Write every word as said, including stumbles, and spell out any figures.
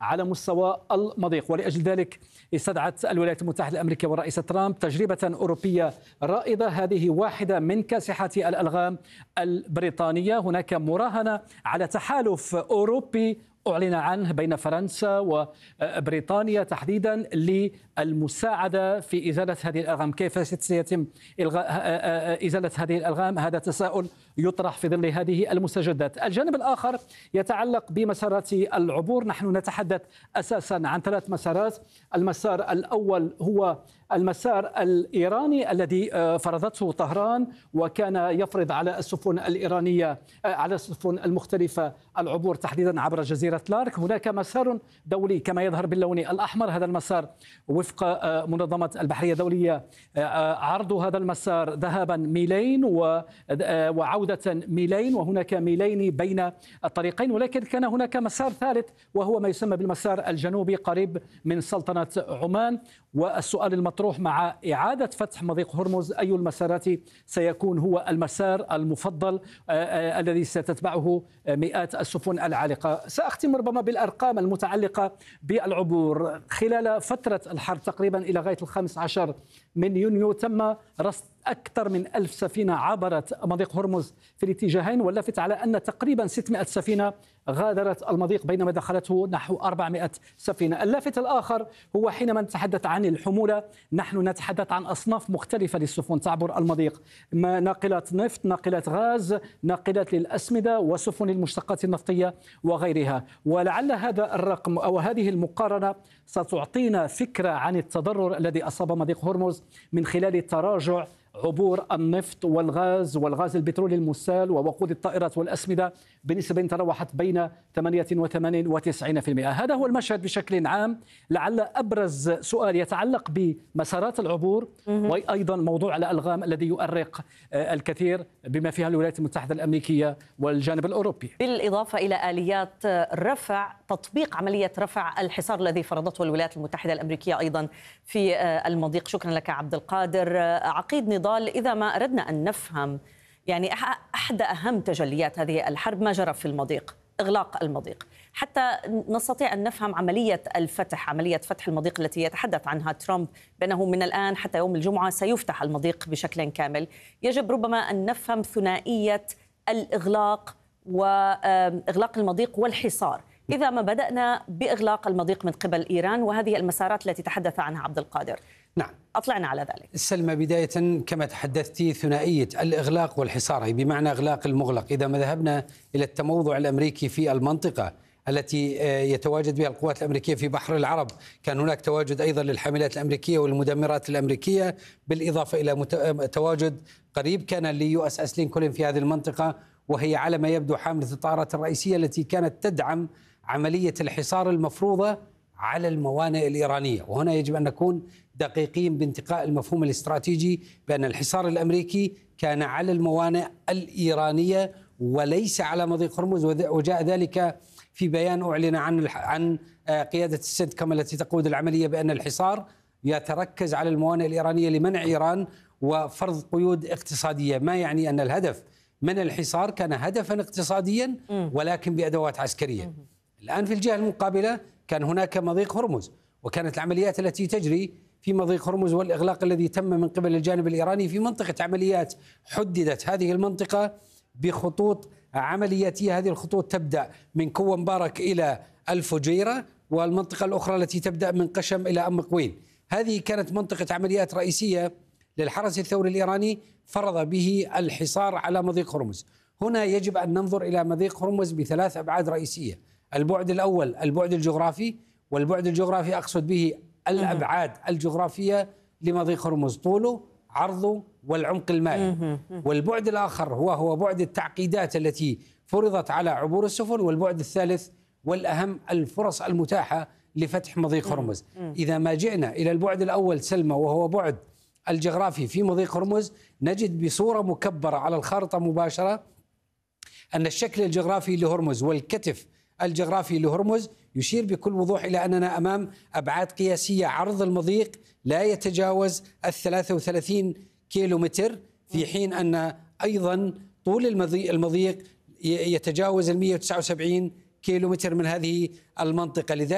على مستوى المضيق. ولأجل ذلك استدعت الولايات المتحدة الأمريكية والرئيس ترامب تجربة أوروبية رائدة، هذه واحدة من كاسحات الألغام البريطانية. هناك مراهنة على تحالف أوروبي أعلن عنه بين فرنسا وبريطانيا تحديدا للمساعدة في إزالة هذه الألغام. كيف سيتم إلغاء إزالة هذه الألغام؟ هذا تساؤل يطرح في ظل هذه المستجدات. الجانب الآخر يتعلق بمسارات العبور. نحن نتحدث أساسا عن ثلاث مسارات. المسار الأول هو المسار الإيراني الذي فرضته طهران، وكان يفرض على السفن الإيرانية على السفن المختلفة العبور تحديدا عبر جزيرة لارك. هناك مسار دولي كما يظهر باللون الأحمر، هذا المسار وفق منظمة البحرية الدولية عرض هذا المسار ذهابا ميلين وعودة ميلين، وهناك ميلين بين الطريقين. ولكن كان هناك مسار ثالث وهو ما يسمى بالمسار الجنوبي قريب من سلطنة عمان. والسؤال المطروح مع إعادة فتح مضيق هرمز، أي المسارات سيكون هو المسار المفضل آه الذي ستتبعه مئات السفن العالقة؟ سأختم ربما بالأرقام المتعلقة بالعبور. خلال فترة الحرب تقريبا إلى غاية الخامس عشر من يونيو تم رصد أكثر من ألف سفينة عبرت مضيق هرمز في الاتجاهين، واللافت على أن تقريبا ستمائة سفينة غادرت المضيق بينما دخلته نحو أربعمائة سفينة. اللافت الآخر هو حينما نتحدث عن الحمولة، نحن نتحدث عن أصناف مختلفة للسفن تعبر المضيق، ناقلات نفط، ناقلات غاز، ناقلات للأسمدة، وسفن المشتقات النفطية وغيرها. ولعل هذا الرقم أو هذه المقارنة ستعطينا فكرة عن التضرر الذي أصاب مضيق هرمز من خلال تراجع عبور النفط والغاز والغاز البترولي المسال ووقود الطائرات والأسمدة بنسبة تراوحت بين ثمانية وثمانين وتسعين بالمئة. هذا هو المشهد بشكل عام. لعل أبرز سؤال يتعلق بمسارات العبور وأيضا موضوع الألغام الذي يؤرق الكثير بما فيها الولايات المتحدة الأمريكية والجانب الأوروبي، بالإضافة إلى آليات رفع تطبيق عملية رفع الحصار الذي فرضته الولايات المتحدة الأمريكية أيضا في المضيق. شكرا لك عبد القادر. عقيد نضال، إذا ما أردنا أن نفهم يعني أحد أهم تجليات هذه الحرب ما جرى في المضيق، إغلاق المضيق، حتى نستطيع أن نفهم عملية الفتح، عملية فتح المضيق التي يتحدث عنها ترامب بأنه من الآن حتى يوم الجمعة سيفتح المضيق بشكل كامل. يجب ربما أن نفهم ثنائية الإغلاق وإغلاق المضيق والحصار. إذا ما بدأنا بإغلاق المضيق من قبل إيران وهذه المسارات التي تحدث عنها عبد القادر، نعم أطلعنا على ذلك. سلمى، بداية كما تحدثتي ثنائية الإغلاق والحصار، هي بمعنى إغلاق المغلق. إذا ما ذهبنا إلى التموضع الأمريكي في المنطقة التي يتواجد بها القوات الأمريكية في بحر العرب، كان هناك تواجد أيضا للحاملات الأمريكية والمدمرات الأمريكية، بالإضافة إلى تواجد قريب كان ليو اس اس لينكولن في هذه المنطقة، وهي على ما يبدو حاملة الطائرات الرئيسية التي كانت تدعم عملية الحصار المفروضة على الموانئ الإيرانية. وهنا يجب أن نكون دقيقين بانتقاء المفهوم الاستراتيجي بأن الحصار الأمريكي كان على الموانئ الإيرانية وليس على مضيق هرمز، وجاء ذلك في بيان أعلن عن عن قيادة السنتكم التي تقود العملية بأن الحصار يتركز على الموانئ الإيرانية لمنع إيران وفرض قيود اقتصادية، ما يعني أن الهدف من الحصار كان هدفا اقتصاديا ولكن بأدوات عسكرية. الآن في الجهة المقابلة كان هناك مضيق هرمز، وكانت العمليات التي تجري في مضيق هرمز والإغلاق الذي تم من قبل الجانب الإيراني في منطقة عمليات حددت هذه المنطقة بخطوط عملياتية. هذه الخطوط تبدأ من كوة مبارك إلى الفجيرة، والمنطقة الأخرى التي تبدأ من قشم إلى أم قوين. هذه كانت منطقة عمليات رئيسية للحرس الثوري الإيراني فرض به الحصار على مضيق هرمز. هنا يجب أن ننظر إلى مضيق هرمز بثلاث أبعاد رئيسية. البعد الأول البعد الجغرافي، والبعد الجغرافي أقصد به الأبعاد الجغرافية لمضيق هرمز، طوله عرضه والعمق المائي. والبعد الآخر هو هو بعد التعقيدات التي فرضت على عبور السفن، والبعد الثالث والأهم الفرص المتاحة لفتح مضيق هرمز. إذا ما جئنا إلى البعد الأول سلمى وهو بعد الجغرافي في مضيق هرمز، نجد بصورة مكبرة على الخارطة مباشرة أن الشكل الجغرافي لهرمز والكتف الجغرافي لهرمز يشير بكل وضوح إلى أننا أمام أبعاد قياسية. عرض المضيق لا يتجاوز الثلاثة وثلاثين كيلو متر، في حين أن أيضا طول المضيق يتجاوز المئة وتسعة وسبعين كيلو متر من هذه المنطقة. لذلك